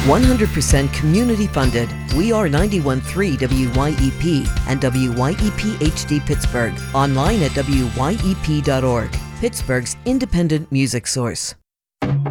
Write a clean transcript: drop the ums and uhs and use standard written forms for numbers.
100% community funded. We are 91.3 WYEP and WYEP HD Pittsburgh. Online at WYEP.org. Pittsburgh's independent music source.